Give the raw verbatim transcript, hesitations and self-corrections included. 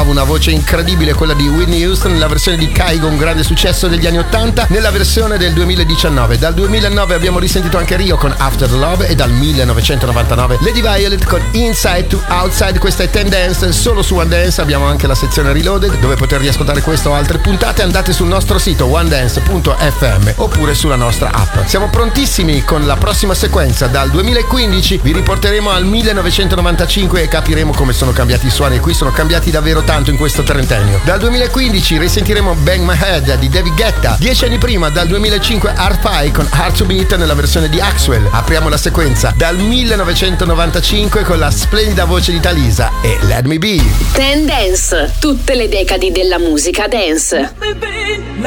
Love, una voce incredibile, quella di Whitney Houston, nella versione di Kygo, un grande successo degli anni ottanta, nella versione del duemiladiciannove. Dal duemilanove abbiamo risentito anche Rio con After the Love e dal millenovecentonovantanove Lady Violet con Inside to Outside. Questa è Ten Dance, solo su One Dance. Abbiamo anche la sezione Reloaded dove poter riascoltare questo o altre puntate. Andate sul nostro sito one dance punto f m oppure sulla nostra app. Siamo prontissimi con la prossima sequenza. Dal duemilaquindici vi riporteremo al millenovecentonovantacinque e capiremo come sono cambiati i suoni, e qui sono cambiati davvero tanto in questo trentennio. Dal duemilaquindici risentiremo Bang My Head di David Guetta. Dieci anni prima, dal duemilacinque, Art Pie con Hard to Beat nella versione di Axwell. Apriamo la sequenza dal millenovecentonovantacinque con la splendida voce di Talisa e Let Me Be. Ten Dance, tutte le decadi della musica dance. Let me be.